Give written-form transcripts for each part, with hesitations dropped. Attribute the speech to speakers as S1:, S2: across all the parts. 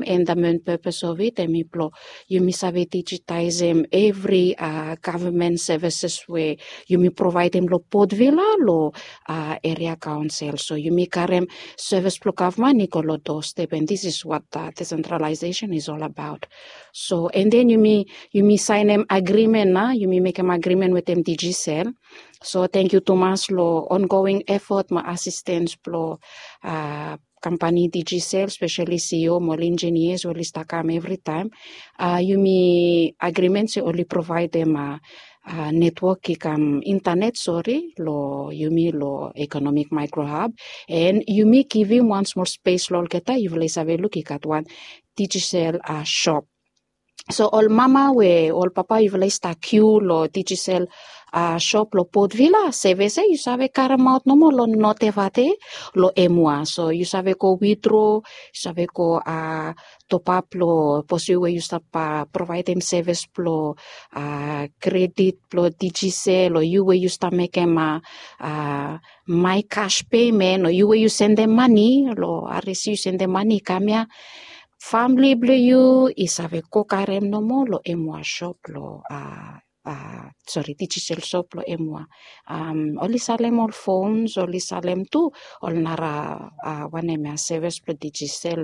S1: and the main purpose of it, emiplo, yumi save digitize them every government services where yumi provide them lo podvilla lo area council. So yumi karem service plo government nikolo doorstep, and this is what decentralization is all about. So and then yumi sign them agreement na, yumi make an agreement with them Digicel. So thank you Thomas lo ongoing effort ma assistance plo company Digicel, especially CEO more engineers will come every time. Yumi agreements only provide them network internet lo yumi lo economic micro hub, and yumi give him one small space lol keta you will have a look at one Digicel shop. So all mama we all papa you will start queue lo Digicel shop lo podvilla CVC you save karamot no mo lo notevate lo emua. So you save ko withdraw, you save ko top up lo posiwe you start provide them service plo credit plo Digicel or you where you start make them my cash payment or you where you send them money lo RSU you send them money kamya family blue you isave ko karem no mo lo emwa shop lo Digicel shop lo emwa oli salem all phones oli salem tu ol nara wanema service plo Digicel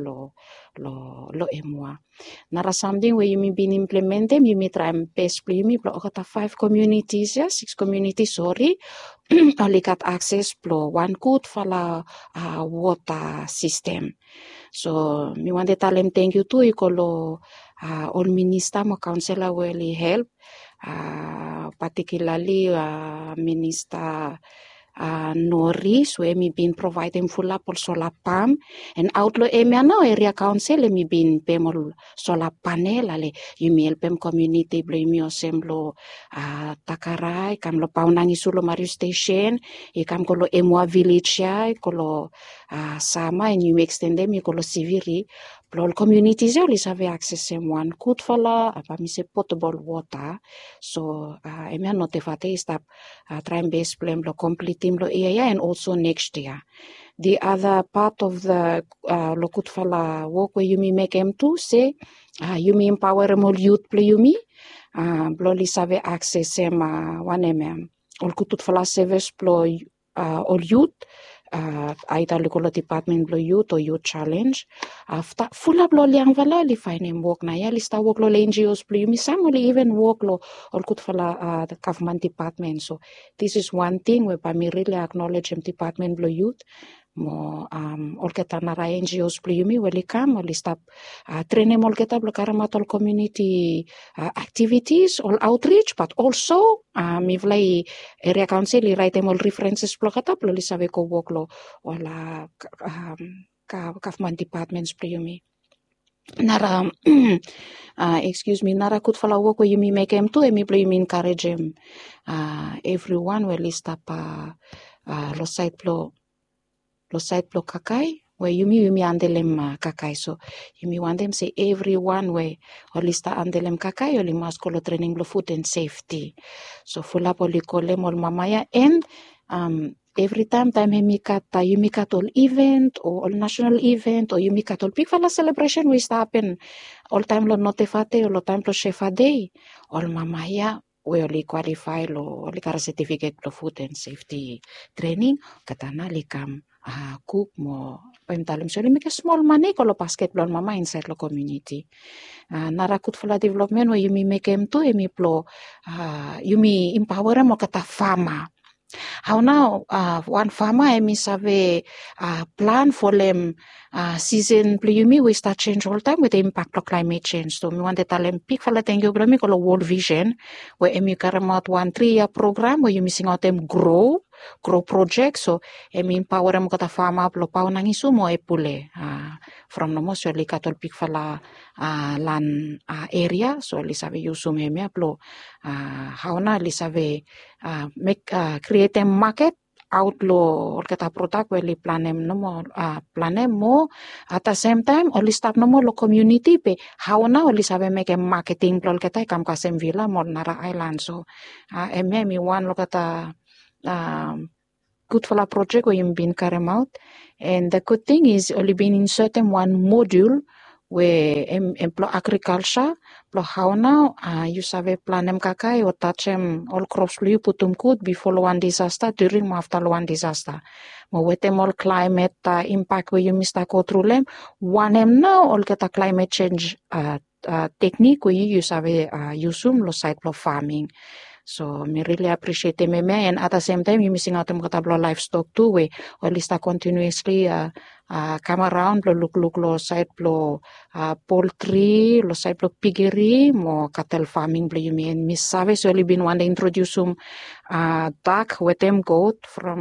S1: lo emwa nara something where you may been implemented you may try and best play you may plo okata 5 communities 6 communities sorry only got access plo one good fala water system. So me want to tell them thank you too ikolo all minister mo councillor will help particularly minister Norris where me been providing full up solar palm and outlaw now area council me been pemol solar panel ale you me help them community blo me assemblo takarai kam lo paunangi sulo Mario station e kam kolo emwa village ya kolo sama and you extend them kolo civiri blo communities only have access to one good fala apa mi se potable water. So emia notifate stop try and base plan lo complete lo area and also next year. The other part of the lokut fala work where you may make them to say you may empower more youth play you me bloli save access them one all kutut fala service plo all youth either local department blo youth or youth challenge after full up lo liang vala li find work na ya lista work lo NGOs blo you me some only even work lo all kut fala the government department. So this is one thing where me really acknowledge them department blo youth mo all keta nara NGOs blo you me will come all stop train all keta blo karamat all community activities all outreach but also me vlai area council write them all references blo kata blo li save ko work lo wala government departments blo you me nara excuse me nara kut fala work where you me make them too and me blo you me encourage them everyone will stop lo site blo kakai where you me andelem kakai. So you me want them say everyone where or lista andelem kakai or must call training blo food and safety. So full up oli kolem ol mamaya and every time you cut all event or all national event or you cut all big fala celebration we happen all time lo notifate or all time lo shefa day all mamaya we only qualify lo only kara certificate lo food and safety training katana likam cook mo pemtalem so make a small money kolo basketball mama inside lo community narakut fala development where you me make them to emi plo you me empower mo kata farmer. How now one farmer emi save plan for them season play you me we start change all time with the impact of climate change. So me want to tell them pick fala thank you me kolo world vision where emi karamat 1 3-year program where you missing out them grow project. So emi empower mo kata farmer plo pau nang isu mo epule from no mo so li katol pick fala land area so li save yusu me plo how na li save make create a market outlaw or kata product where li planem no mo planem mo at the same time only stop no mo lo community pe how na only sabe make a marketing plol kata kam kasem villa mo nara island. So mi one lo kata good for a project where you've been carried out and the good thing is only been inserted one module we emplo agriculture plo how now you save planem kakai or tachem all crops lu putum kut before one disaster during after one disaster mo wetem all climate impact we you mista ko through one em now all get a climate change technique we you save usum lo side plo farming. So me really appreciate them and at the same time you missing out on livestock too we or at least continuously come around lo look lo side lo poultry lo side lo piggery mo cattle farming blo you mean miss save so only been one introduce duck with them goat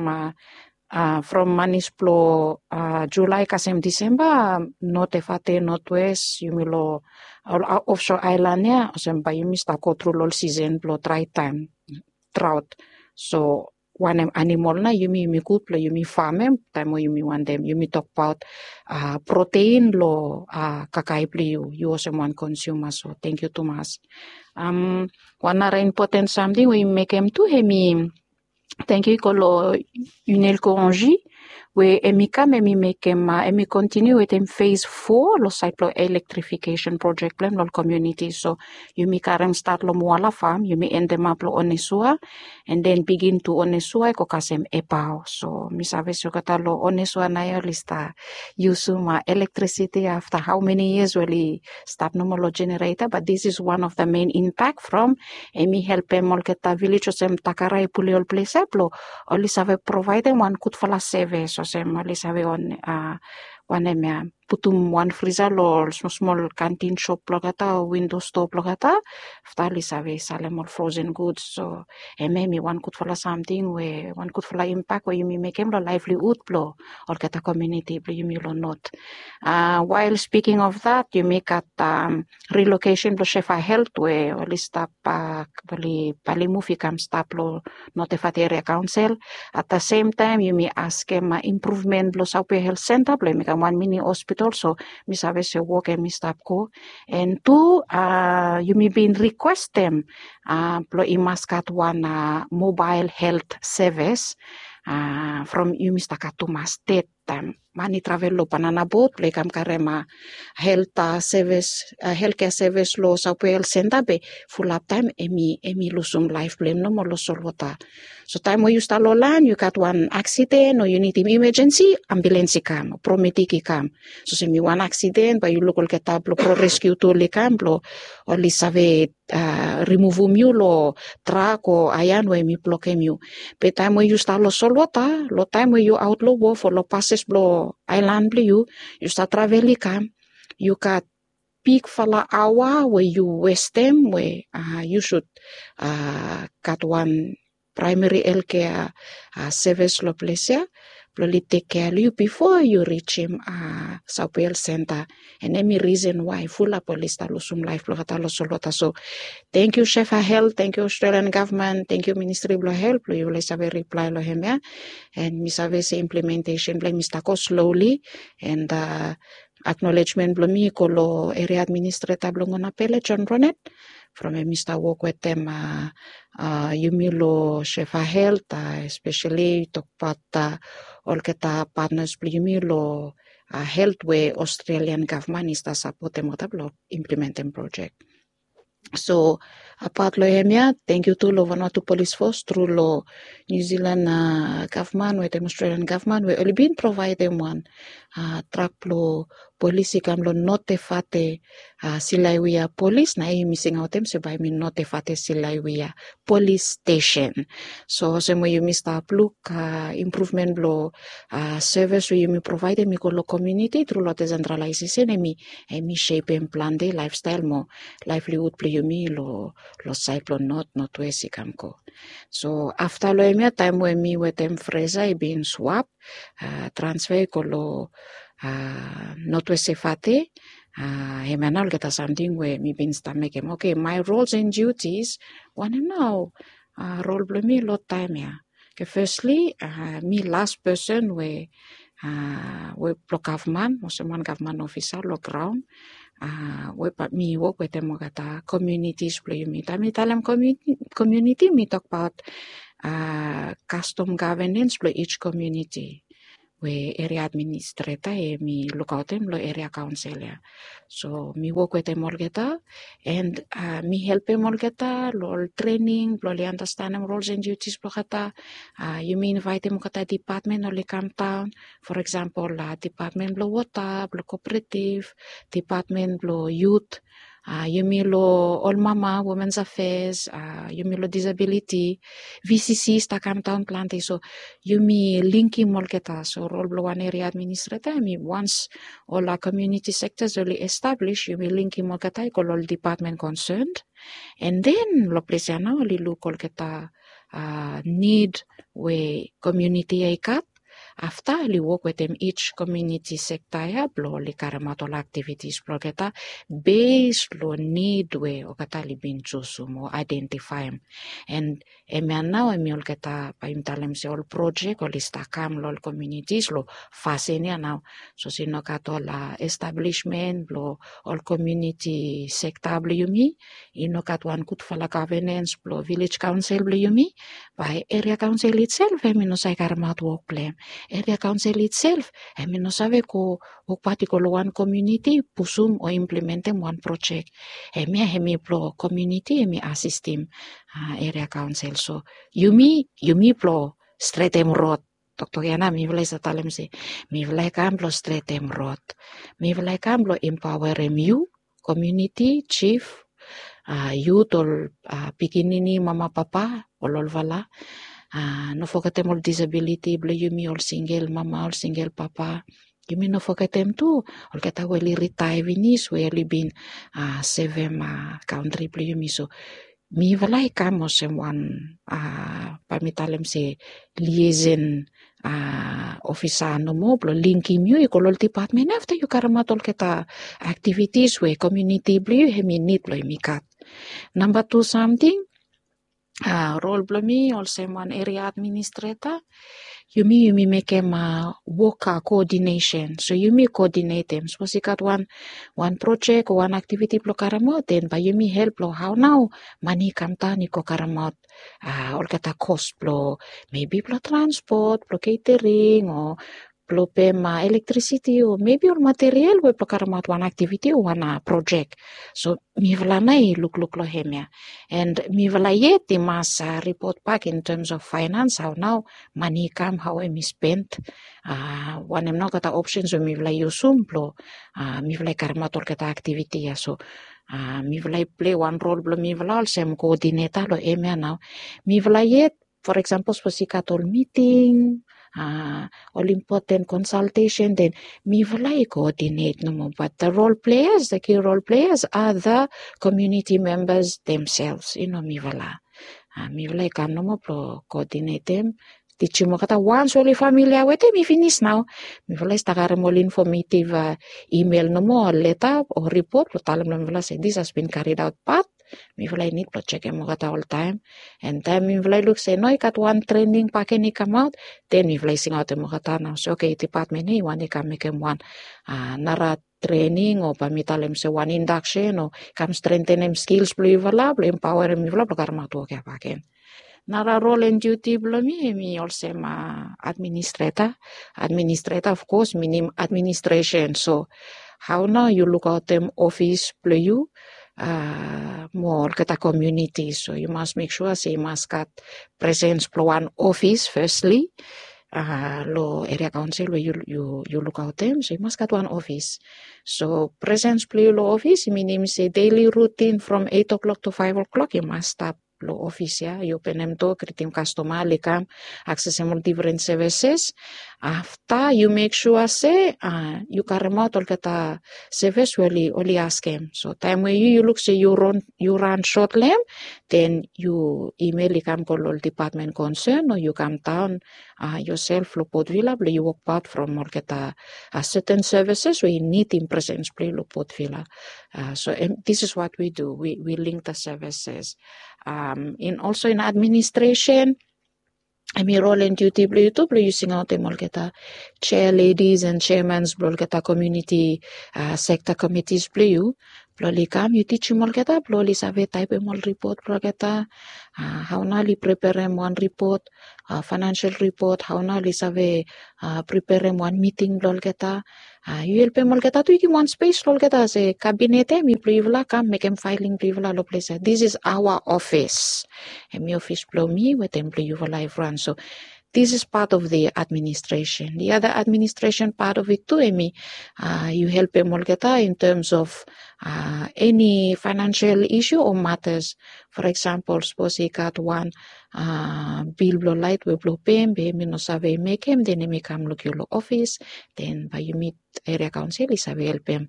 S1: from manis plo July kasem December not efate northwest yumilo offshore island ya osem ba yumi sta go through all season plo dry time drought so one animal na yumi kut plo yumi farm time yumi one them yumi talk about protein lo kakai plo you also one consumer so thank you too much one other important something we make them to hemi. Thank you kolo unel koronji we emika me make emi continue with phase 4 lo site lo electrification project plan lo community so yumi karang start lo muala farm yumi end them up lo onesua and then begin to onesua ko kasem epao so misabe so kata lo onesua na yo lista yusuma electricity after how many years really start no lo generator but this is one of the main impact from emi help emol keta village osem takarai puliol place lo oli save provide one kut fala save so sem oli save on one emia putum one freezer lo small canteen shop lo kata window store lo kata ftali save salem all frozen goods so ememi one kut fala something we one kut fala impact we yumi make lo livelihood lo or kata community lo yumi lo not while speaking of that you make at relocation lo Shefa Health we oli stop bali mufi kam stop lo notified area council at the same time you may ask him improvement lo South Health Center lo make one mini hospital so mi sabe se work and mi stop ko and two you may be request them lo imaskat one mobile health service from you Mr. Katuma state mani travel lo banana boat le kam karema health service healthcare service lo South Health Center be full up time emi lusum life blame no mo lo solvota so time when you start lo land you got one accident or you need emergency ambulance come prometiki come so semi one accident but you look all get tablo pro rescue to le camplo or li save remove mu lo truck o ayan we mi block mu pe time when you start lo solvota lo time when you out lo wo for lo passes blo island blo you start traveling come you got peak fala hour where you waste them where you should got one primary healthcare service lo place probably take care of you before you reach him South Health Center and any reason why full up police lo sum life lo kata lo solota so thank you Shefa Health thank you Australian government thank you Ministry of Health lo you will have reply lo hemia and misave se implementation blame mistako slowly and acknowledgement blomi kolo area administrator blongona pele John Ronet from Mr. work with them Yumilo Shefa Health especially talk about all keta partners Yumilo health way Australian government is the support them implement them project so apart lo hemia thank you to lo Vanuatu police force through lo New Zealand government with the Australian government we only been provide them one truck lo police kam lo notifate Silaiwia police na missing out them so by me notifate Silaiwia police station so semo you mista look improvement lo service we you provide me ko lo community through lo decentralization emi shape and plan de lifestyle mo livelihood play me lo cyclone not west kamko so after lo emia time when me with them freza been swap transfer ko lo not west fate hemanal get something where me been stomach okay my roles and duties wanna know role play me lot time ya okay firstly me last person we government was one government officer lo ground we me work with them kata communities play me talam community me talk about custom governance for each community we area administrator mi look out them lo area council ya. So mi work with them all geta and mi help them all geta lo training lo li understand them roles and duties lo geta you mi invite them geta department lo li come town for example department lo water lo cooperative department lo youth you lo all mama women's affairs you lo disability VCC sta come town planting so you linki mol kita so role blow one area administrator once all our community sectors will establish you linki mol kita ko all department concerned and then lo place na li look all kita need we community ikat after li work with them each community sector ya blo li karamatol activities blo kita based lo need we o kata li bin mo identify and now ol kita paimtalem se all project o listakam lo communities lo fase ni now so sino kato la establishment lo all community sector blo yumi ino katwan kut fala governance blo village council blo yumi by area council itself no sai karamat work plan area council itself no sabe ko particular one community pusum o implementem one project hemi pro community hemi assist him area council so yumi pro straight road Dr. Yana mi vlei sa talem se mi vlei kam pro straight road mi vlei kam pro empower you community chief youth or pikinini mama papa olol vala no forgetem all disability ble yumi all single mama all single papa yumi no forgetem tu all kata weli retire vinis weli bin seven country ble yumi so mi valai kamo semwan pamitalem se liaison officer no mo blo linki mi ko lol department after you karamatol keta activities we community ble hemi need lo mikat number 2 something role blomi also one area administrator yumi make him worker coordination so yumi coordinate them so sikat one project one activity blo karamot then by yumi help lo how now money kamta ni ko karamot all kata cost blo maybe blo transport blo catering or blo pema electricity or maybe all material we blo karamot one activity or one project so mi vlanai look lo hemia and mi yet mas report back in terms of finance how now money come how I spent one em no kata options mi yusum blo mi karmator kata activity ya so mi play one role blo mi sem coordinator lo emia now mi yet for example specific meeting all important consultation then mi coordinate no more but the key role players are the community members themselves mi kam no more pro coordinate them teach mo kata once only familiar with them finish now mi stakare mo informative email no more letter or report lo talam lo say this has been carried out but mi need to check mo kata all time and time mi look say no kat one training pake ni come out then mi sing out mo kata now so okay department ni one kam make one nara training o pamitalem se one induction o kam strengthen them skills blo empower mi blo karma to kya paken nara role and duty blo mi also administrator of course minim administration so how now you look out them office blo you more kata community so you must make sure say must got presence blo one office firstly lo area council where you look out them so you must got one office so presence blo lo office minim say daily routine from 8 o'clock to 5 o'clock you must stop lo office ya you penem to kritim customer likam accessible different services after you make sure say you karma tol kata service only ask him so time where you look say you run short lem then you email likam kolol department concern or you come down yourself lo Port-Vila you walk out from all kata certain services where you need in presence lo Port-Vila so this is what we do we link the services also in administration mi role and duty blo using out them all kata chair ladies and chairmans blo kata community sector committees blo Ploli kam you teach mol keta ploli save type mol report pro keta how na li prepare one report financial report how na li save prepare one meeting lol keta you help mol keta tu ki one space lol keta se cabinet mi privla kam make em filing privla lo place this is our office and mi office plo mi with em you live run so this is part of the administration. The other administration part of it too, Amy, you help Molgeta in terms of any financial issue or matters. For example, suppose you got one bill blow light we blow pay, be no save make him, then you come look your office, then by you meet area council is help him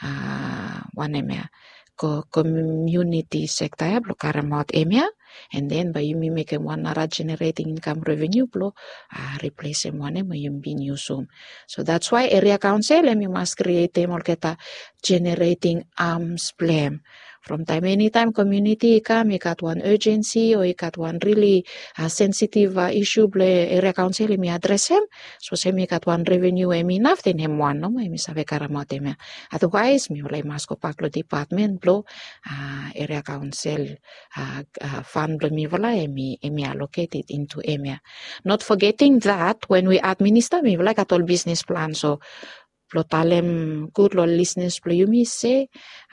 S1: one emia community sector blow karamot emia. And then by you make one nara generating income revenue blow replace one you be new soon. So that's why area council you must create them all generating arms plan. From time anytime community come you got one urgency or you got one really sensitive issue area council me address him so say me got one revenue enough then him one no me save karamot him otherwise me like must go back to department blow area council fund me allocated into EMEA. Not forgetting that when we administer me like at all business plan so plotalem good lo listeners you me say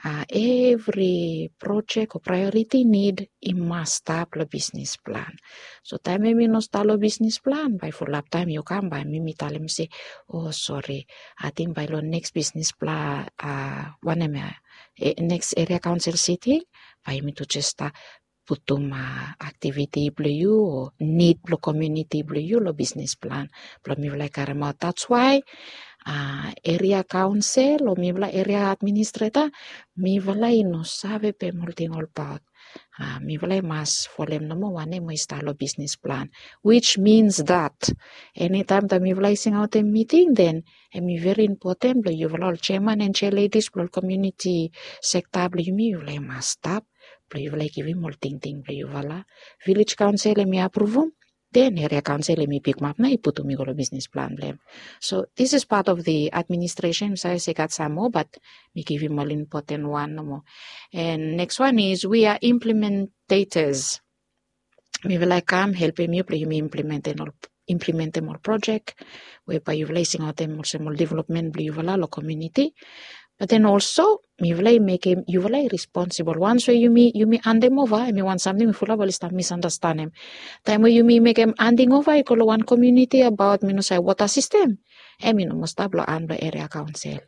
S1: every project or priority need it must start a business plan. So time me no start a business plan by full up time you come by me tell him say oh sorry I think by lo next business plan one next area council sitting by me to just putum activity blue or need blue community blue lo business plan blue me like karamot. That's why area council o mi vla area administrator mi vla no sabe pe multingol part mi vla mas folem no mo wane mo istalo business plan which means that anytime that mi vla sing out a meeting then mi very important lo you vla chairman and chair ladies blo community sector blo mi vla mas stop blo you vla give multing thing blo you vla village council mi approve then area council mi pick map na iputo mi golo business plan blem. So this is part of the administration. Saya got some more, but we give him more important one no more. And next one is we are implementators. We will like come helping you play me implement more project whereby you placing out them also more development blue lo community. But then also, me will make him, you will responsible. Once where you me hand them over, I want something full of stuff misunderstand him. Time where you make him handing over, I call one community about me no say water system. I mean must have and area council.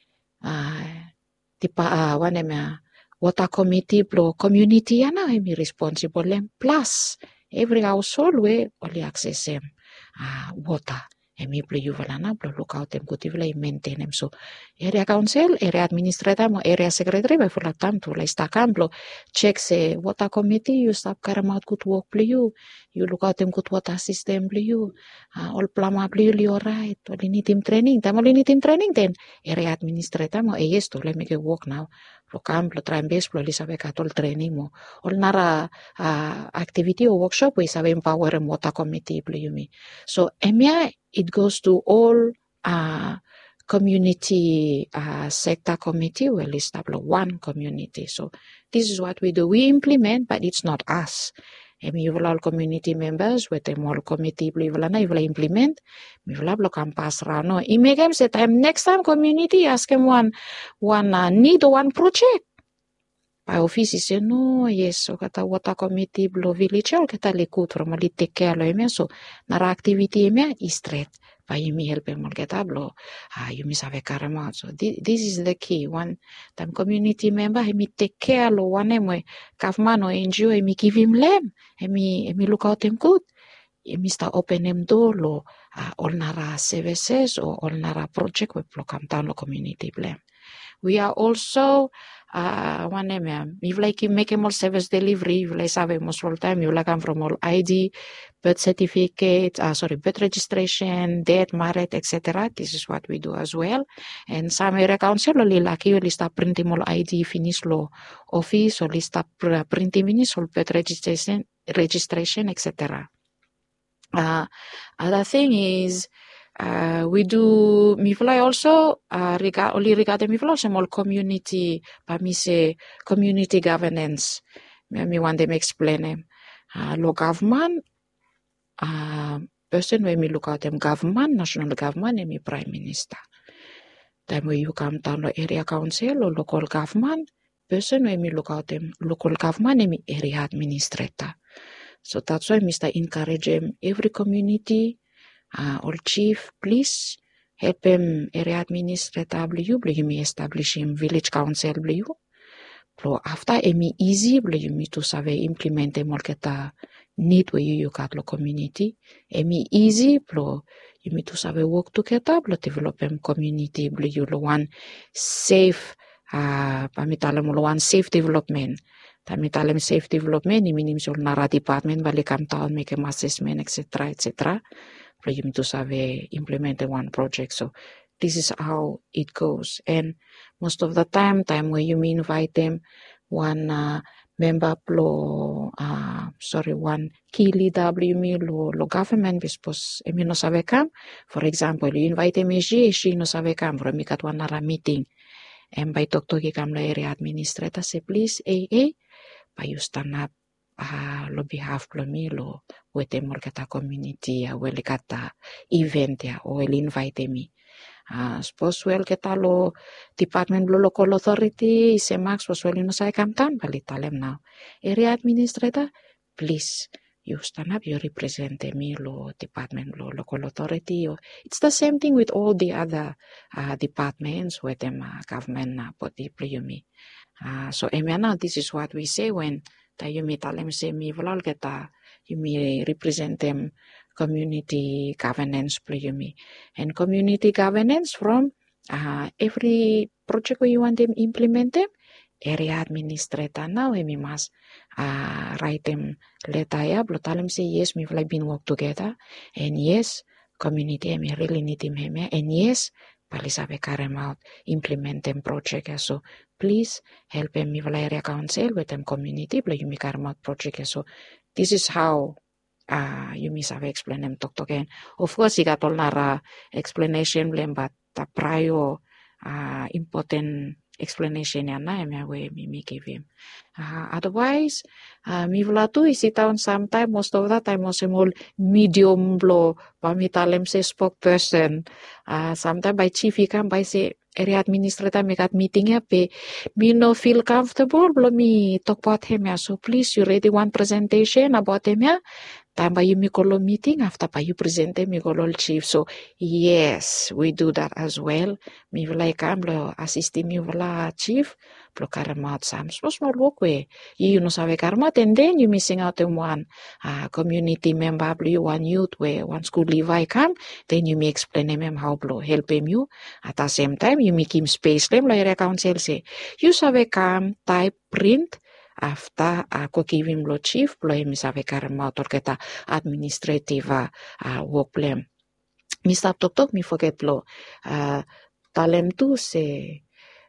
S1: One water committee blow community and I me responsible them. Plus every household where only access them water. Mi play you valana blow look out them good even maintain them so area council area administrator mo area secretary by full time to like stack blow check say water committee you stop karamot good work play you look out them good water system play you all plama play you alright only need team training time only need team training then area administrator mo yes to let me get work now lo blow try base blow lisa all training mo all nara activity or workshop we sabe empower water committee play you me so EMEA it goes to all community sector committee. Well, establish one community. So this is what we do. We implement, but it's not us. You will all community members with them all committee. You will implement. You will pass around. No, you make them say time next time community ask them one need one project. By office say no yes so kata water committee blow village all kata likut from ali take care lo eme so nara activity eme is straight by me help em kata blow you miss have karama so this is the key one time community member me take care lo one eme government or NGO me give him lem me look out him good me start open him door lo all nara services or all nara project we blow come down lo community blame. We are also one name. If like you make more service delivery, you like have most all time. You like come from all ID, birth certificate, birth registration, death, marriage, etc. This is what we do as well. And some area council only lucky you list up printing all ID finish law office or list up printing finish all birth registration, etc. Other thing is We do miflai also regarding miflai small community pamise community governance. Me want them explain them. Lo government person when we look at them government, national government, and me prime minister. Then when you come down to area council or local government, person when we look at them local government and me area administrator. So that's why Mr. encourage them every community, all chief, please help them area administrator blue me establish him village council blue. After emi easy blue me to save implement them all kita need where you got lo community. Emi easy blue you me to save work together blue develop them community blue you lo one safe pamitalem lo one safe development. Tamitalem safe development ni minim sol nara department balikam taon make assessment etc. Blue you me to save implement one project. So this is how it goes. And most of the time where you invite them, one member one key leader lo government bispos emi no sabe kam. For example, you invite them she no sabe kam for mi kat one nara meeting. And by talk kam la area administrator say please by you stand up lo behalf lo mi lo wete mol kata community well kata event ya o el invite me. Suppose well kita lo department lo local authority se max suppose well no say kam tan balitalem now area administrator please you stand up you represent me lo department lo local authority. It's the same thing with all the other departments with them government body me. So now this is what we say when you meet talem say me volal kita you may represent them community governance me. And community governance from every project where you want them implement them area administrator now we must write them letter ya blotalem say yes me have been work together and yes community me really need him and yes palisabe carry out implement them project. So please help me with area council with them community but you me carry out project. So this is how you miss have explain them talk again. Of course you got all nara explanation blame but the prior important explanation ya na me give him. Otherwise mi vla tu isi taon sometime most of the time was small medium blow pamitalem say spokesperson. Sometimes by chief ikam by say area administrator me got meeting ya pe me no feel comfortable blow me talk about him ya. So please you ready one presentation about him ya. Time by you me call meeting after by you present them me call chief. So yes we do that as well. Me vla ikam blow assist me vla chief blow karamat some small work way you no sabe karamat and then you missing out in one community member blue one youth where one school levi come then you may explain him how blow help him you at the same time you make him space them like area council say you sabe come type print after ako give him lo chief blow him sabe karamat or kita administrative work blame me stop talk me forget blow talem tu say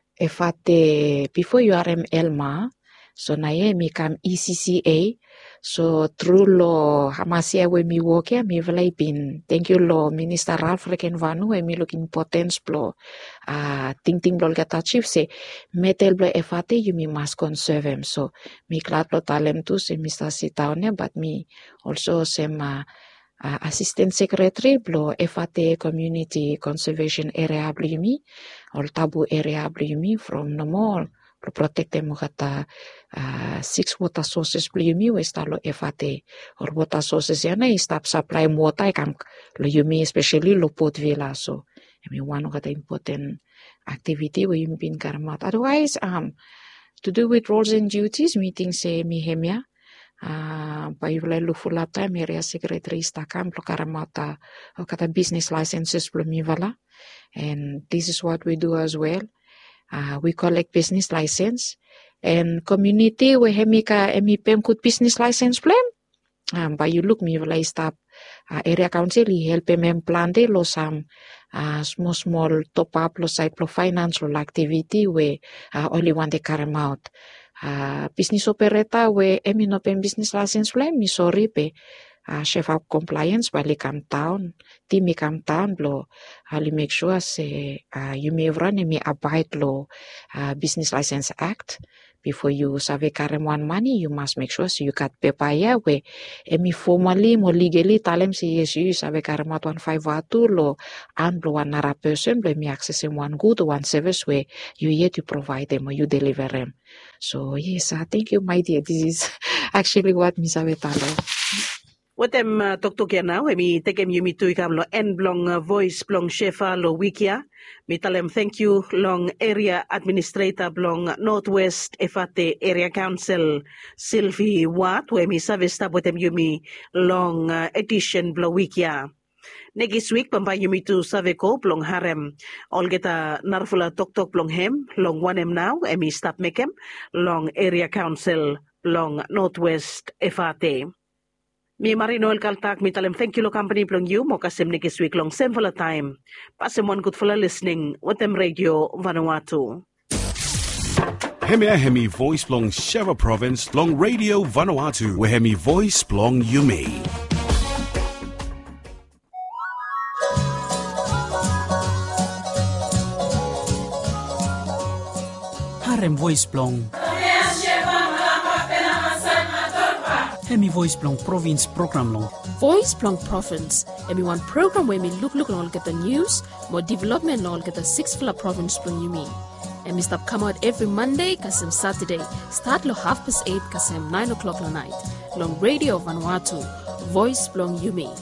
S1: efate before you are Elma so na ye mi kam ECCA so through lo hamasia we mi work ya mi vlay bin thank you lo Minister Ralph Rekenvanu we mi look importance blo ting blo kata chief say metel blo efate you mi must conserve him. So mi glad lo talem tu se Mr. Sitaonya but me also sema assistant secretary blo FAT community conservation area blimi or tabu area blimi from no more to protect them kata 6 water sources blimi we stalo FAT or water sources yana stop supply water kam lo yumi especially lo Port Vila. So I mean one of the important activity we been karamat. Otherwise to do with roles and duties meeting say mihemia Paivle lufula time area secretary stakam karamata kata business licenses plumivala, and this is what we do as well. We collect business license and community we hemika emipem kut business license plan. By you look me vala stop area council help em plan de lo some small top up lo side pro financial activity we only one de karam out. Business operator we emi no pen business license plan mi sorry pe chef of compliance while come down. Team come down lo make sure say you may run and may abide law Business License Act. Before you survey karem one money, you must make sure so you got paper where me formally more legally talem si you survey karem 115 lo and lo one another person lo me access one good one service where you yet to provide them or you deliver them. So yes, thank you, my dear. This is actually what me survey talem.
S2: Watem tok ya now, mi tekem yumi tu ikam lo en blong voice blong shefa lo wikia. Mi talem thank you long area administrator blong Northwest Efate Area Council Sylvie Watt, we mi savesta watem yumi long edition blo wikia. Next week pamba yumi tu saveko blong harem olgeta narfula tok blong hem long wanem now emi stop mekem long area council long Northwest Efate. Mi Marino El Kaltak, mi talem thank you lo company plong you, mo kasem ni kisweek long same for time. Pasem one good for listening, Watem Radio Vanuatu.
S3: Hemi voice plong Sheva Province, long Radio Vanuatu, we hemi voice plong Yumi.
S4: Harem voice plong. Hemi voice plong province program long.
S5: Voice plong province. Emi one program where me look all get the news, more development all get the 6th fla province plong you mean. Emi stop come out every Monday kasem Saturday. Start lo 8:30 kasem 9 o'clock la night. Long Radio Vanuatu. Voice plong you mean.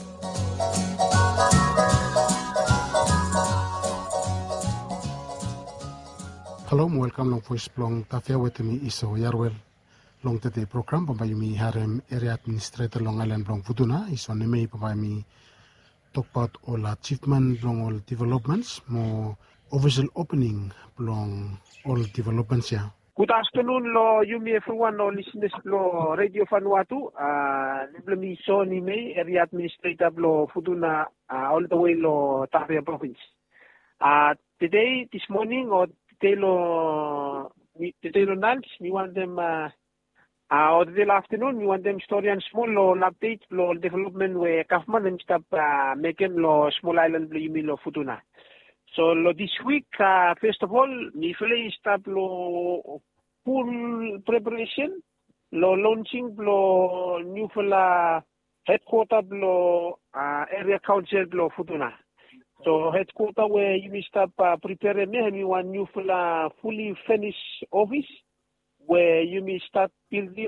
S6: Hello, welcome long voice plong tafia with me iso yarwell. Long today program pambayumi harem area administrator long island long Futuna is on me pambayumi talk about all achievement long all developments more official opening long all developments here.
S7: Good afternoon lo yumi everyone lo listeners lo Radio Vanuatu niblemi so ni me area administrator lo Futuna all the way lo Tapia province. Today this morning or today lo lunch we want them or the afternoon, we want them story and small update, development where government and stop making small island lo Futuna. So this week, first of all, we feel stop full preparation, launching new headquarter area council Futuna. So headquarter where you stop preparing me one new fully finished office. Where you may start building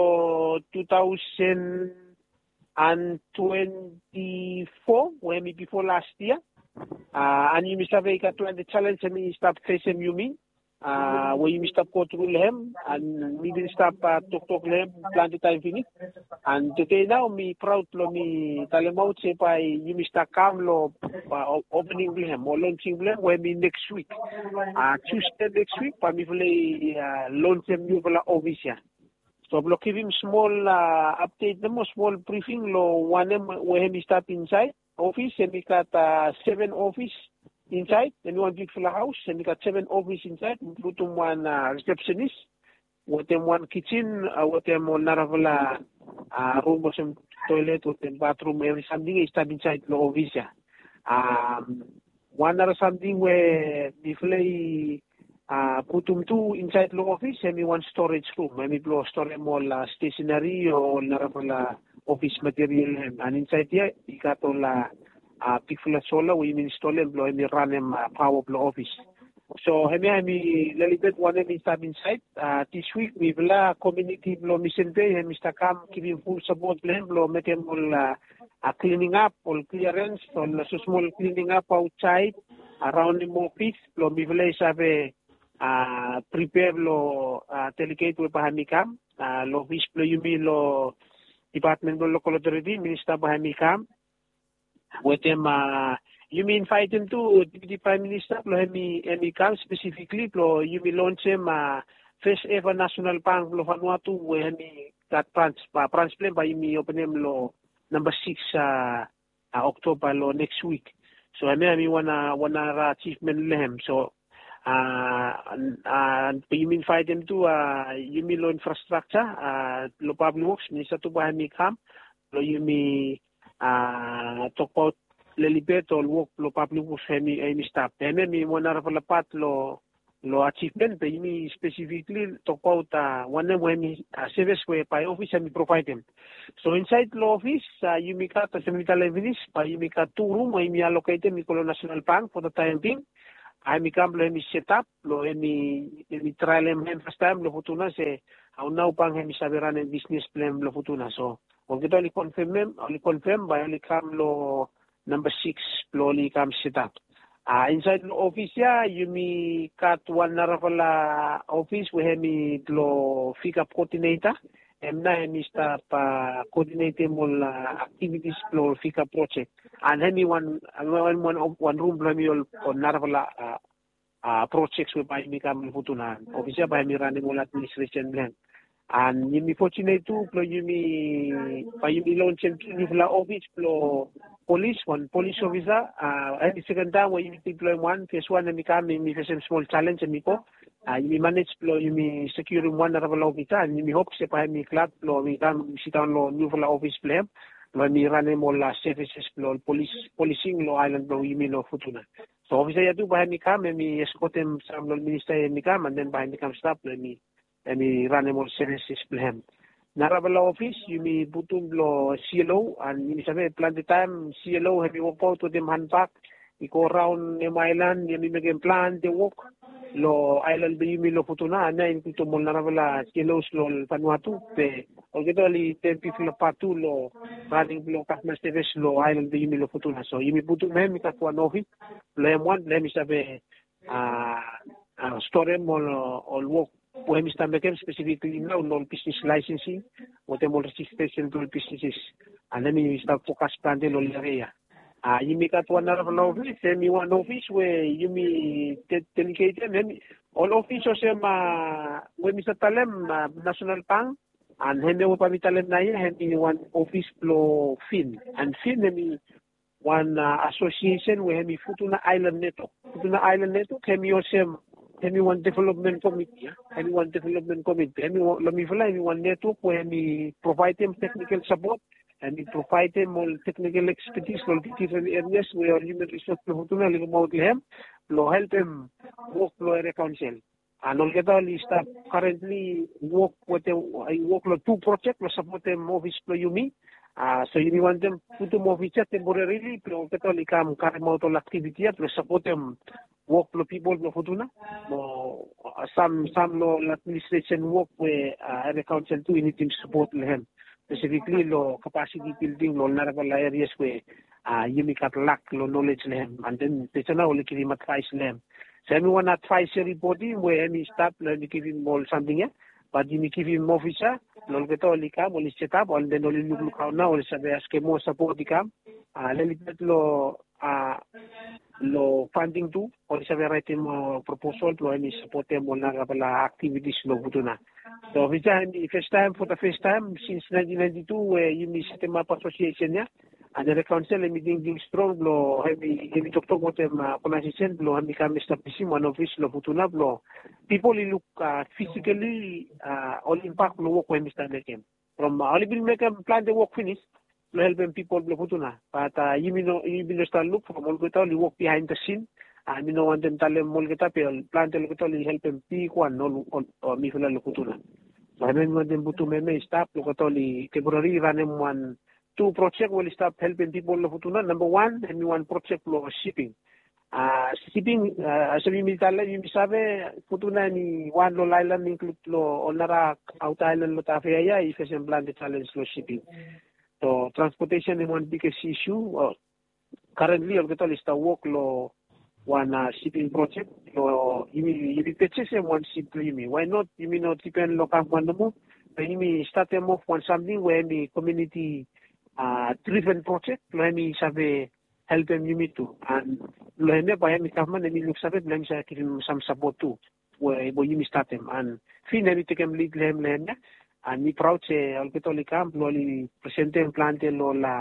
S7: 2024, where me before last year, and you may start the challenge and you start facing you mean, where you may start go through them and we will start talk them plan the time finish. And today now me proud lo me talemouts by you may start come opening them or launching them where me next week. Tuesday next week, but me launch them new office. So block him small update them small briefing one where me start inside office and we got 7 office inside and one big full house and we got 7 office inside, including one receptionist, with them one kitchen, with them one naravala room or some toilet with them bathroom, every something is inside the office. One other something where we play put them 2 inside the office and one storage room, maybe blow store more stationery or naravala office material and inside here we got all big full solar we install and blow and run them power blow office. So hemi little bit one hemi start inside. This week we will community blow mission day and Mr. Kam giving full support them blow make them all cleaning up all clearance all so small cleaning up outside around the office blow we will have a prepare blow delegate with hemi Kam lo office blow you mean lo department blow local authority minister hemi Kam with them you mean invite him to Deputy Prime Minister lo hemi come specifically lo you will launch him first ever national bank lo Vanuatu where hemi that branch plan by me open him lo number 6 October lo next week. So hemi wanna achievement lehem. So and you mean invite him to you mean lo infrastructure lo public works minister to hemi come lo yumi tokot lelipet o work lo public hemi staff. Hemi mi monar palapat lo achievement pe yumi specifically tokot one hemi service we by office hemi provide them. So inside the office yumi ka ta semita levinis pa yumi ka 2 room hemi allocated mi Colon National Bank for the time being. Hemi kam lo hemi set up lo hemi trial hemi first time lo futuna se au now pang hemi saberan business plan lo futuna. So kita li confirm by li kam lo number 6 lo li kam set up. Inside the office yumi kat one narapala office we hemi lo fika coordinator. Emna hemi staff coordinating all activities lo fika project. And hemi one room lo hemi on narapala projects we by mi kam futunan. Office by mi running all administration plan. And yumi fortunate too plo yumi launch new office plo police officer every second time when you deploy one phase 1 and mi face small challenge and ko yumi manage plo yumi secure one level officer and yumi hope se pa mi club plo mi kam sit down lo new office plan lo mi run all services plo policing lo island plo yumi lo futuna. So officer ya tu pa mi kam mi escort them sam lo minister mi kam and then by mi kam staff lo mi run all services plan. Narabala office, yumi butum lo CLO, and yumi sabi plan the time CLO have walk out to them hand back. You go around the island, yumi make plan the walk. Lo island be yumi lo futuna, and then to mo narabala CLOs lo Vanuatu. Pe already the people patu lo running lo customer service lo island be yumi lo futuna. So yumi butum me kat one office. Lo M1 le mi sabi store mo all work. When we start making specifically now non-business licensing, what the more registration to businesses, and then we start focus plan the whole area. You make at one office, and you one office where you me delegate them. All offices when we start talem National Bank, and when we pami talem na yan, and one office flow fin, and fin we one association where we Futuna Island Network. Futuna Island Network, we also one development committee, one development committee, one network where we provide them technical support and we provide them all technical expertise for different areas where human resource help them work area council. And all get all staff currently work with I work on 2 projects to support them office for Yumi. So you want them put them office temporarily, pero get all come carry out all activity to support them work for people for Futuna. Some administration work where area council too anything support them. Specifically lo capacity building lo narabala areas where Yumi got lack lo knowledge them, and then they now only give him advice them. So everyone advisory body where any staff you give him all something, but you give him officer, no get all the cam, only set up, and then only look out now, only sabi ask more support the cam, limited lo funding too, only sabi write him proposal to any support them on narabala activities lo butuna. So first time since 1992 where you set them up association and the council meeting strong lo heavy talk about them conversation lo hami kami establishing one office lo futuna lo people look physically all impact lo work when Mr. Mekem from only will make them plan the work finish lo help them people lo futuna but you will start look from all get all work behind the scene and want them tell them all get up plan the get all help them pick one no or mi fula lo futuna so I mean when them butu me stop lo get all temporary run them one 2 projects will start helping people lo futuna. Number 1, and one project lo shipping. Shipping, sabi mi tala, yung sabi, futuna ni one lo island include lo onara out island lo tafeya, ifesem plan the challenge lo shipping. So transportation is one biggest issue. Currently, all getol is the work lo one shipping project. Lo you purchase one ship to you. Why not? You mean not depend lo kam one mo. You start them off one something where the community driven project lo mi sabi help them you to and lo mi pa mi kaman mi look sabi lo mi sa give some support too where you start them and finally take them lead them and mi proud say al ketoli camp lo li presente en plan lo la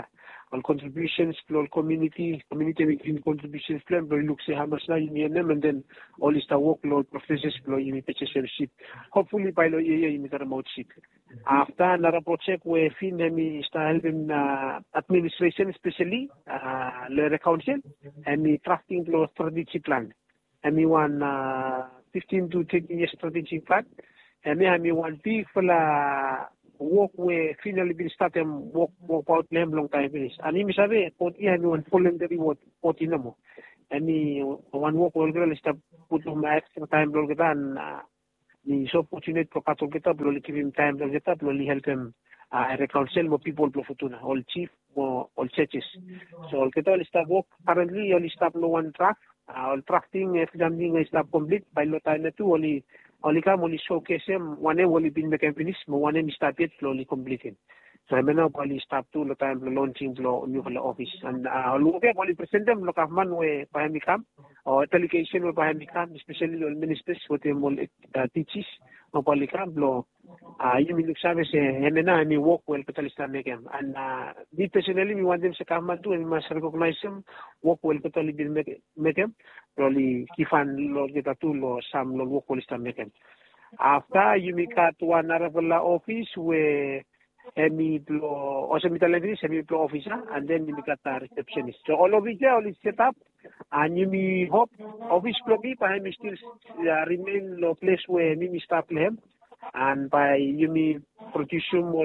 S7: all contributions, all community making contributions plan, but look say how much now you need them, and then all is the workload processes, you need ship. Hopefully by lo you need a remote ship. After another project where fin me start helping administration, especially the council, and me drafting the strategic plan. And me one 15 to 20 years strategic plan, and me one big for work where finally been started work out name long time finish. And me sabi put iya me one voluntary work put inamo. And me one work will girl start put my extra time long kita and me so fortunate to katong kita bloli give him time long kita bloli help him reconcile mo people blo futuna all chief mo all churches. So all kita all start work currently all start no one track all tracking examining is start complete by lo time na tu only come only showcase him one only been the companies one started slowly completed. So I now only start to the time launching new office and look at only present them look at man where Pahemikam or delegation where Pahemikam, especially all ministers what they all teaches or Polycam blow you mean look service and then I mean work well Catalista make them and me personally we want them to come to and must recognize them work well Catalista make them probably Kifan Lord get a tool or some work well make them. After you make at one office where me blow also me television semi blow officer and then me got a receptionist. So all of it all is set up and you me hope office blow me by me still remain the place where me start them and by you me produce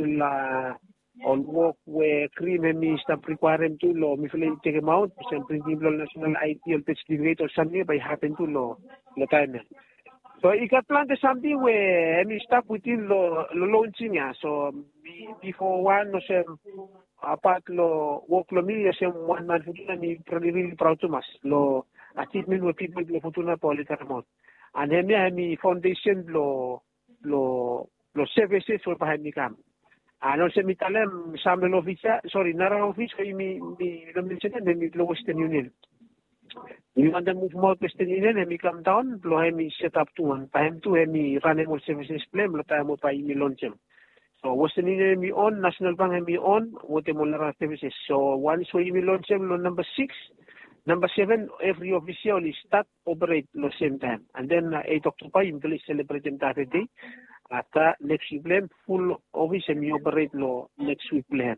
S7: all work where cream and me start requiring to law me feel take them out some principal national IT or certificate or something by happen to law the time. So I got planned something where I start within the launching. So before one, apart lo work lo me, one man futuna me really proud to mas lo achievement where people lo futuna politarmon. And then me foundation lo services for Pahemikam. And also me talem some officer, sorry, Nara office me mention and then me Western Union. We want to move more Western Union and we come down, blow me set up to one time to me running all services plan, blow time by me launch them. So Western Union me on, National Bank and me on, what the Molara services. So once we launch them, number 6, number 7, every official is start operate the same time. And then 8 October, you will celebrate them that day. After next week plan, full office and we operate next week plan.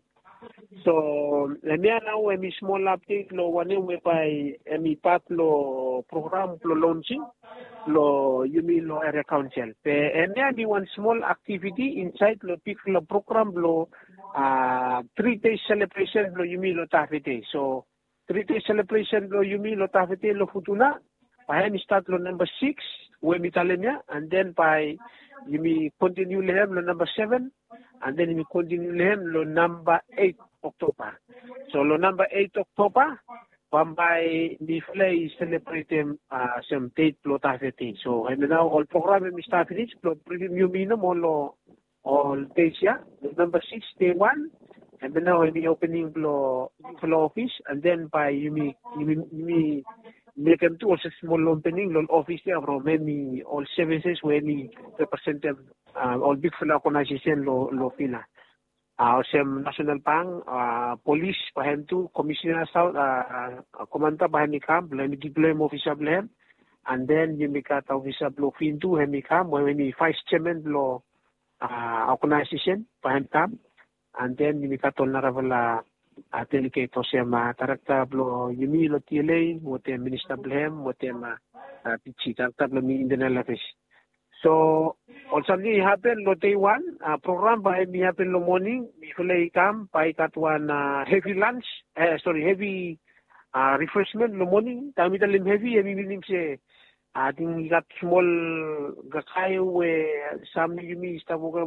S7: So let me now a small update lo one whereby me part lo program lo launching lo you mean lo area council. And then one small activity inside lo big lo program lo 3-day celebration lo you mean lo tafete. So 3-day celebration lo you mean lo tafete lo futuna. By start lo number 6 where me talemia and then by you may continue lehem lo number 7 and then you continue lehem lo number 8 October. So lo number 8 October by the play celebrate some date lo tafeti. So and now all program me start finish lo preview minimum all days yeah. Number 6 day 1 and then now we opening lo office and then by you me make them to also small opening lo office there from many all services where me represent them all big organization lo fila. Some National Bank, Police, bahan tu, Commissioner South, Commander bahan mikam, belum deploy officer belum, and then you make out officer belum pintu bahan mikam, when we Vice Chairman belum organization bahan kam, and then you make out all naravala delegate sama tarakta belum yumi lo TLA, wote Minister belum, wote pici tarakta belum internal office. So also ni happen lo day 1 program by me happen lo morning we fully come by kat one heavy lunch heavy refreshment lo morning kami dalim heavy minim se ating got small gakay we some yumi sta program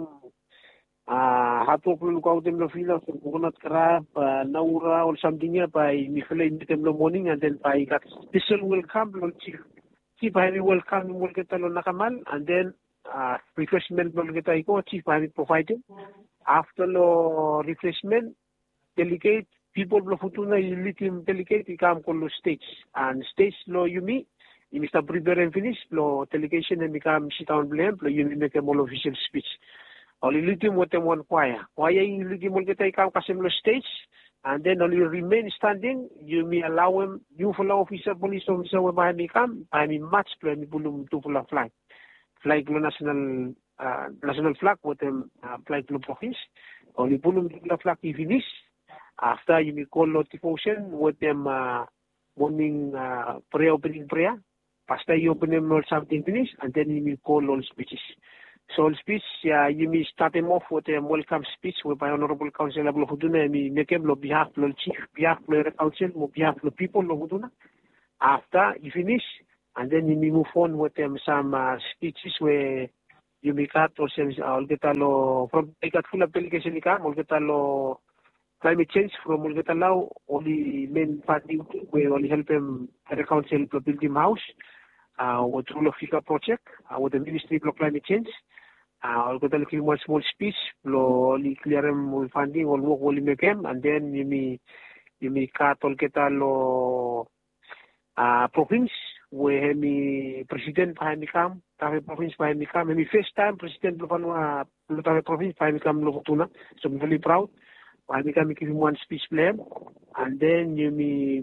S7: hato pulu ko dem lo fila so coconut crab naura or something by me fully dem lo morning and then by got special welcome lo chief Chief Harry welcome mo kita lo nakamal and then refreshment mo kita iko Chief Harry provided after lo refreshment delegate people lo futuna lithium delegate ikam ko lo stage and stage lo yumi Mr. prepare and finish lo delegation and become sit down blame lo yumi make a more official speech only lithium what them one choir lithium mo kita ikam kasem lo stage and then only remain standing, you may allow him, you follow officer, police officer, where by me come, by me match, by me bulum to full flag. Flag national flag with them, flag blue province, only bulum to flag if finish. After you may call notification with them, morning prayer, opening prayer. After you open them or something finish, and then you may call all speeches. So all speech, you may start them off with a welcome speech by Honorable Council of Lofuduna, me make them on behalf of the chief, behalf of the council, on behalf of the people of Lofuduna. After you finish, and then you may move on with them some speeches where you may cut or some, I'll get a from I got full application, I'll get a climate change from will get allow only main funding where only help them at the council to build them house. With rule of FICA project, with the Ministry of Climate Change. I'll go to one small speech, only clear them funding, or work only make them, and then you may cut all get a province where me president behind me come, province behind me come, me first time president of province behind me come Lofotuna, so I'm very proud. Behind me come, give him one speech plan, and then you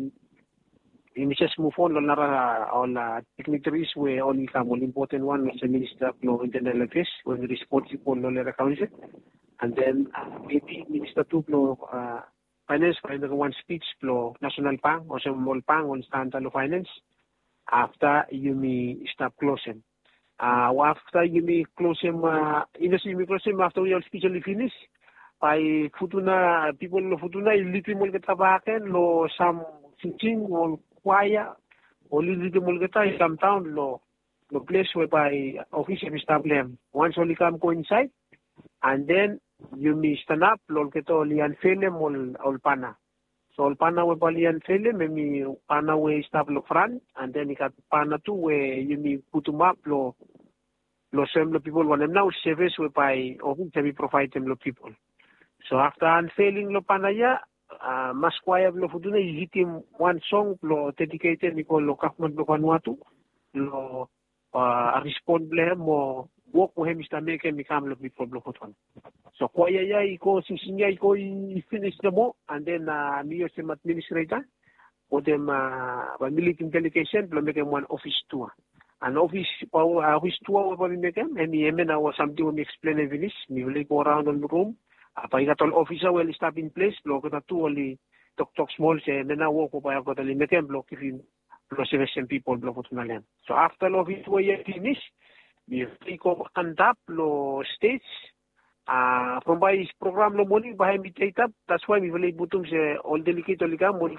S7: may just move on all dignitaries where only come one important one is the Minister of Internal Affairs when responsible for the council, and then maybe Minister to Finance for one speech for National Bank or some more bank on standard of finance. After you may stop closing. After you may close him, you may close him after your speech only finish. By Futuna people of Futuna, little more get tabaken, lo some teaching or choir, or little more get some town, lo place whereby official established. Once only come go inside, and then you may stand up, lo get only unfailem or pana. So all pana we bali unfailem, maybe pana we establish front, and then you got pana too where you may put them up, lo some people want them now service whereby officially provide them lo people. So after unfailing lo panaya, mas choir lo Futuna, you hit him one song lo dedicated ni ko lo Kakman lo Vanuatu, lo respond blehem mo work mo hem istameke mi kam lo people lo Futuna. So choir ya iko sisinya iko finish the mo, and then me as administrator, or them by military delegation lo make one office tour. An office tour we make them, and me or something we explain and finish. Me will go around on the room. Apay katol officer will stop in place, block at two only talk small say, and then I walk up, I got a limit and block if you some people block to land. So after office way finish, we take over and up lo states. From by his program lo money behind me take up, that's why we will able to say all delicate only come, money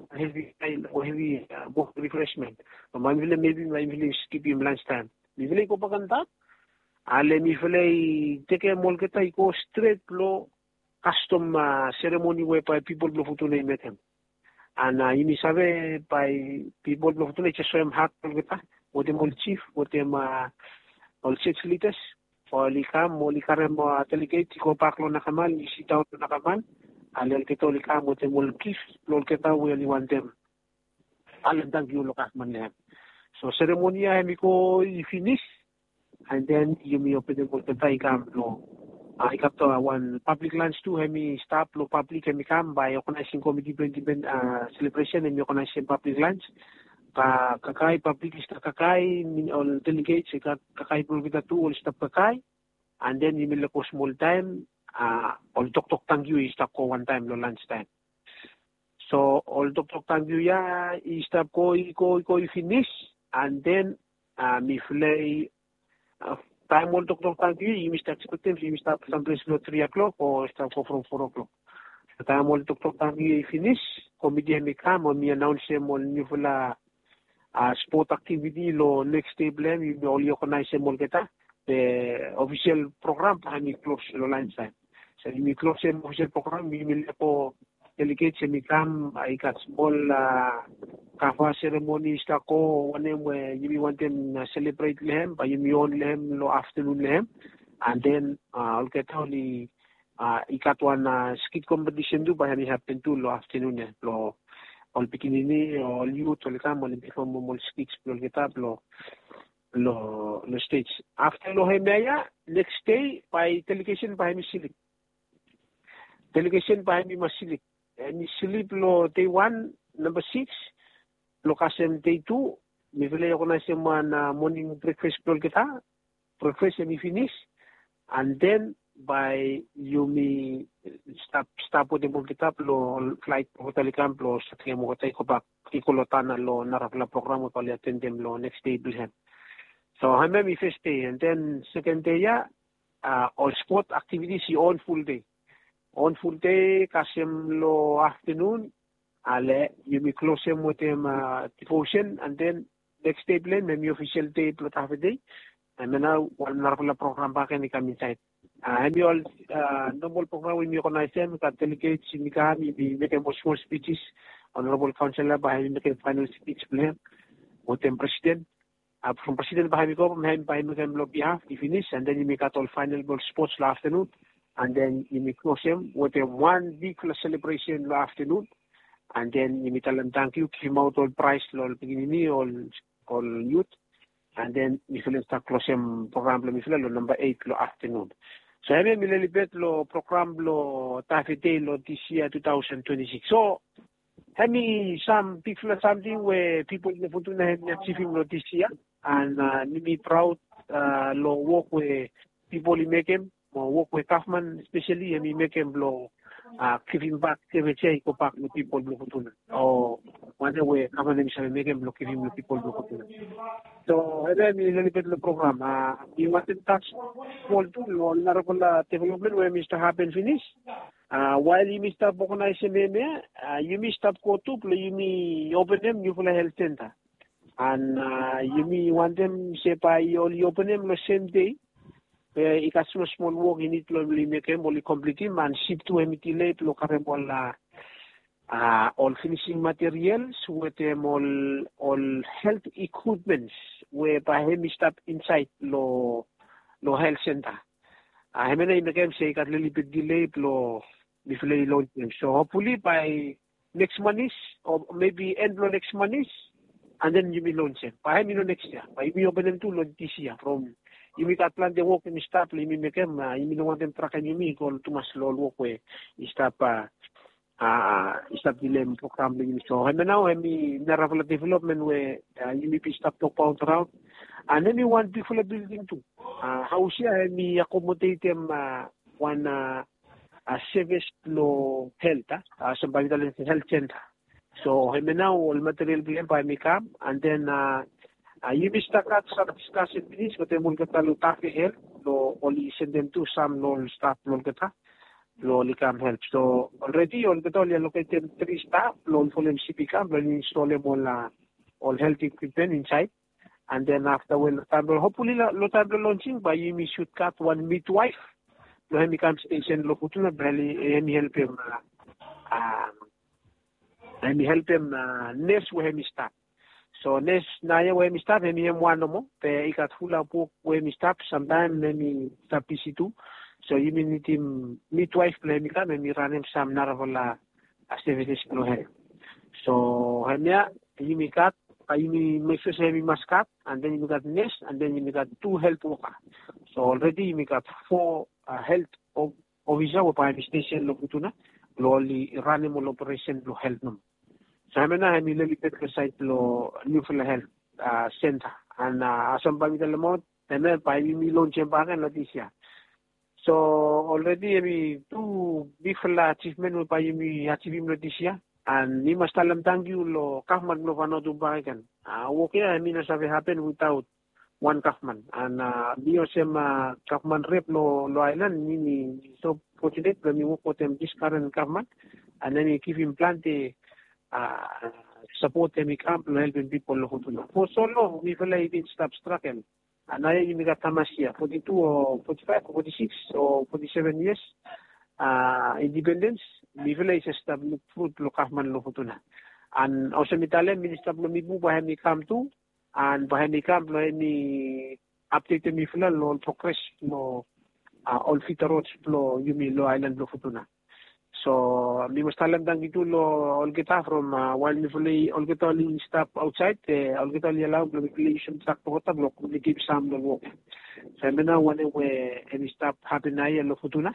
S7: heavy refreshment. So maybe I skip him lunchtime. We will go back and up. Ale mi fele take mol kita iko straight lo custom ceremony whereby people blow Futuna met him. And you sabe by people blow Futuna just so hard kita with them all chief with them all 6 liters or likam molikarem delegate ko paklo na kamal sit out na kamal ale kita likam with them all chief lo kita we only want them alam tang yu lokas man le. So ceremony mi ko finish. And then you may open the Volta Camp law. I got one public lunch too, hemi stop lo public hemi come by organizing committee celebration and organizing public lunch. Kakai public is kakai all delegates kakai pulvita too all stop kakai, and then you may look small time all tok tangyu is stop ko one time lo lunch time. So all tok tangyu ya is stop ko finish, and then me play. Time will talk thank you must expect him, you must start someplace 3 o'clock or start from 4 o'clock. The time will talk thank you finish, committee may come or me announce him on new sport activity lo next day blame, you will only organize him all the official program and you close the lunch time. So you close him official program, you will delegates and come, I got small kafa ceremony stako one where you want them celebrate lehem, but you on lehem lo afternoon lehem, and then I'll get only I got one skit competition do by any happen to lo afternoon lo all beginning all youth all come all perform more skits lo get up lo stage. After lo hemaya next day by delegation by me silik. Delegation by me masilik. mi sleep lo day 1, number 6, lo kasem day 2, mi vile ako na siya morning breakfast lo kita, breakfast mi finish, and then by yumi stop po din po kita lo flight po talikam lo sa tingin mo katay ko ba ikulotana lo narapla programo pali attendem lo next day bilhen. So hame mi first day, and then second day all sport activities on full day. On full day kasem lo afternoon ale yumi close mo tem devotion, and then next day plan may official day plot half a day. And now one narapla program ba ni kami site. Hemi all normal program we ko na sem ka delegate sinika mi make small speeches. Honorable councillor ba hemi make final speech plan. Motem president. From president ba hemi ko may lo behalf if finish, and then you make all final ball sports la afternoon, and then you make close him with a 1 week celebration la afternoon, and then you tell them thank you, give out all prize lo beginning all youth. And then we will start closing program lo number 8 lo afternoon. So I mean mililibet lo program lo tafete lo this year 2026. So I mean some people something where people in the Futuna have achieving lo this year, and me proud lo work with people in Mekem, or work with Kaufman especially, and me Mekem lo giving back TVC ko back lo people lo Futuna. Or one way Kaufman and Mekem lo giving lo people lo Futuna. So, then we little bit the program. We want to touch small tool on Narakola development where Mr. Happen finish. While you Mr. Bokona you Mr. Kotup, you open them, you for a health center. And you want them say by you open them the same day. It has small work in it, only make them only complete him and ship to mutilate local all finishing materials with them all health equipments where by him stop inside lo health center. I mean in the game say got a little bit delayed lo before launch them. So hopefully by next month or maybe end of next month, and then you will launch them. By him next year. By you open them to launch this year from you make that plan the work and start you make them you want them track and you make all too much low work where you stop stop dilem program ni so hemi now hemi narapla development where you may stop to pound around, and then you want people building too house here hemi accommodate them one service lo health somebody health center. So hemi now all material blame by me come, and then you may start some discussion finish but then we'll get a little health lo only send them to some no staff lo geta lo likam help. So already on the allocated 3 staff lo for them CPCam lo install them all health equipment inside, and then after when hopefully lo time launching by you me should cut one midwife lo hemi come station lo putuna bali hemi help him nurse we hemi start. So nurse na ya we hemi start hemi one mo pe ikat hula po we hemi start sometime hemi start PC2. So you need him midwife play me come and me run him some naravola services no help. So hanya you me cut you me make sure hemi must cut, and then you got nurse, and then you got 2 health worker. So already you got 4 health officer or by station lo putuna lo only run him all operation lo health num. So hemi little bit site lo new for health center, and asam bagi dalam mo then by me launch bagan lo this year. So already we 2 big achievement by me achieving this year, and ni mas talam thank you lo Kaufman lo vano tu bagan. Okay, I mean as have happen without one Kaufman, and bio sem Kaufman rep lo island ni so fortunate when we work with them this current Kaufman, and then we give him plenty support them camp lo helping people lo hutuna. For so long we feel like it stop struggle. And I you got Tamasia 42 or 45 or 46 or 47 years independence we feel like established fruit lo Kaufman lo hutuna. And also mitale minister lo mibu ba hemi come to, and ba hemi camp lo hemi update mi feel lo progress lo all fit roads lo yumi lo island lo hutuna. So we must tell them that we do all get from while we fully all get all stop outside, all get all allow we should start to water block we keep some the walk. So now when we any stop happen na yellow futuna,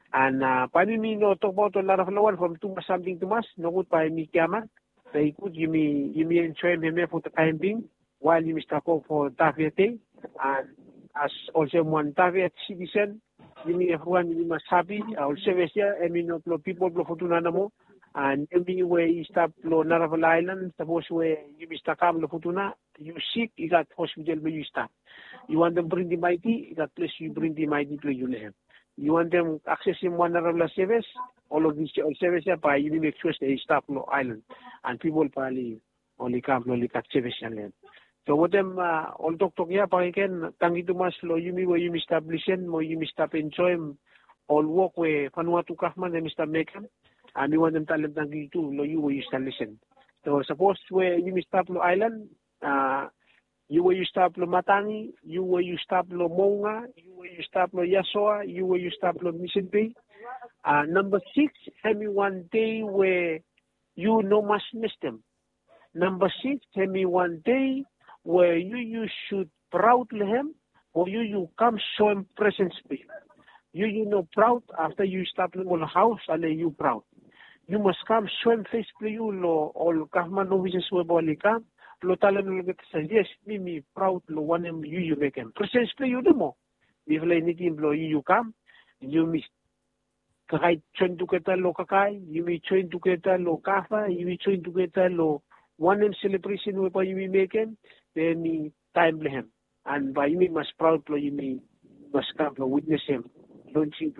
S7: And me no talk about a lot of lawan from Tumas something Tumas, no good by me Kiama. They could you me enjoy me for the time being while you stop for Taviate and as also one Taviat citizen, you me everyone you must happy, I'll service here, no people blow for Tunanamo. And every way you stop lo Naraval Island, suppose where you Mr. Kam lo Futuna, you sick, you got hospital where you stop. You want them bring the mighty, you got place you bring the mighty to you have. You want them accessing one Naraval service, all of these service by you make sure they stop lo island. And people probably only come only cut service land. So what them all talk here again, tangi to mas lo you where you establishing, mo you stop enjoy all work where Vanuatu Kahman and Mr. Mekan. And we want them talent ng to lo you used to listen. So suppose where you stop lo island, you where you stop lo Matangi, you where you stop lo Monga, you where you stop lo Yasoa, you where you stop lo Mission Bay. Number 6, have me one day where you no must miss them. Number 6, have me one day where you should proudly him or you come show him presence be. You know proud after you stop in the house and you proud. You must come show him face play you lo all kahman no vision webolika lo talan lo get yes me proud lo one him you make him presence play you demo if like anything lo you come you miss kahit join together lo kakai you may join together lo kafa you may join together lo one him celebration we pa you make him then me time him and by you must proud lo you must come lo witness him launching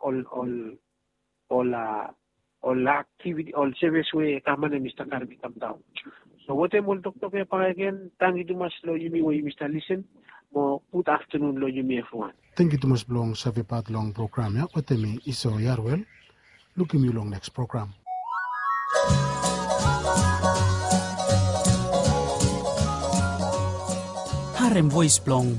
S7: all activity, all service way, kaman na Mr. Karbi come down. So what I'm going to talk about again, thank you too much, lo you way Mr. Listen, mo good afternoon, lo you everyone.
S6: Thank you too much, Blong, sa vipat long program, ya, what me Iso Yarwell, looking you long next program.
S4: Harem Voice Blong.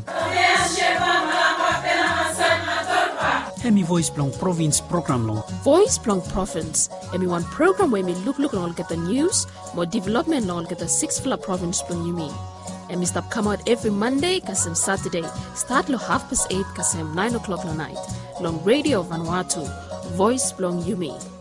S4: Hemi Voice Blong Province Program Long.
S5: Voice Blong Province. One program where me look and all get the news, more development and all get the 6 Fla Province Blong you mean. And me stop come out every Monday, kasem Saturday. Start lo 8:30, kasem 9 o'clock la night. Long Radio Vanuatu. Voice Blong you mean.